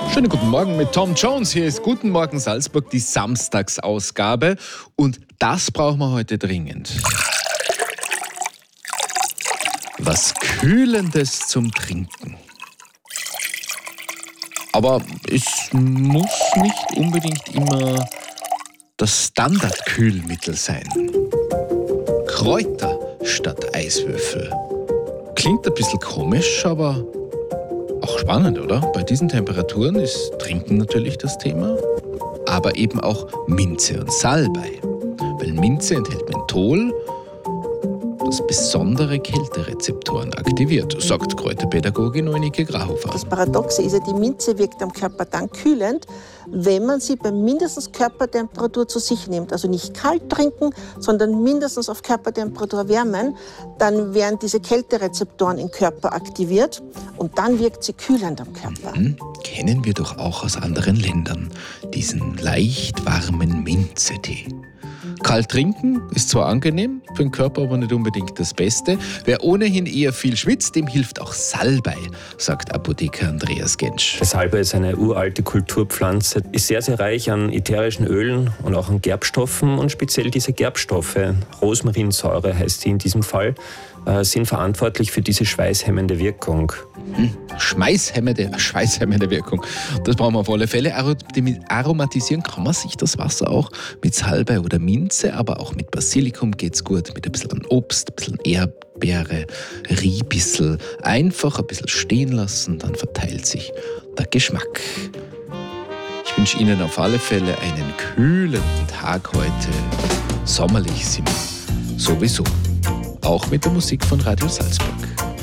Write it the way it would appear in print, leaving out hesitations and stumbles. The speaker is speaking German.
Schönen guten Morgen mit Tom Jones. Hier ist Guten Morgen Salzburg, die Samstagsausgabe. Und das brauchen wir heute dringend. Was Kühlendes zum Trinken. Aber es muss nicht unbedingt immer das Standardkühlmittel sein. Kräuter statt Eiswürfel. Klingt ein bisschen komisch, aber auch spannend, oder? Bei diesen Temperaturen ist Trinken natürlich das Thema, aber eben auch Minze und Salbei. Weil Minze enthält Menthol, das besondere Kälterezeptoren aktiviert, sagt Kräuterpädagogin Eunike Grahofer. Das Paradoxe ist ja, die Minze wirkt am Körper dann kühlend, wenn man sie bei mindestens Körpertemperatur zu sich nimmt. Also nicht kalt trinken, sondern mindestens auf Körpertemperatur wärmen. Dann werden diese Kälterezeptoren im Körper aktiviert und dann wirkt sie kühlend am Körper. Kennen wir doch auch aus anderen Ländern, diesen leicht warmen Minzetee. Kalt trinken ist zwar angenehm, für den Körper aber nicht unbedingt das Beste. Wer ohnehin eher viel schwitzt, dem hilft auch Salbei, sagt Apotheker Andreas Gensch. Salbei ist eine uralte Kulturpflanze, ist sehr, sehr reich an ätherischen Ölen und auch an Gerbstoffen. Und speziell diese Gerbstoffe, Rosmarinsäure heißt sie in diesem Fall, sind verantwortlich für diese schweißhemmende Wirkung. Schweißhemmende Wirkung. Das brauchen wir auf alle Fälle. Aromatisieren kann man sich das Wasser auch mit Salbei oder Minze, aber auch mit Basilikum geht's gut, mit ein bisschen Obst, ein bisschen Erdbeere, Riebissel. Einfach ein bisschen stehen lassen, dann verteilt sich der Geschmack. Ich wünsche Ihnen auf alle Fälle einen kühlen Tag heute. Sommerlich sind wir sowieso. Auch mit der Musik von Radio Salzburg.